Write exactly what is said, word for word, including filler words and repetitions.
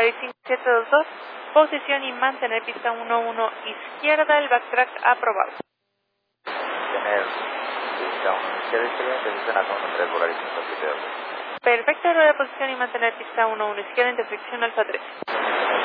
Polaris cinco siete dos dos, posición y mantener pista uno uno izquierda, el backtrack aprobado. Tener pista uno izquierda, izquierda, intersección Alfa uno tres, Polaris cinco siete dos dos. Perfecto, rueda de posición y mantener pista uno uno izquierda, intersección Alfa tres.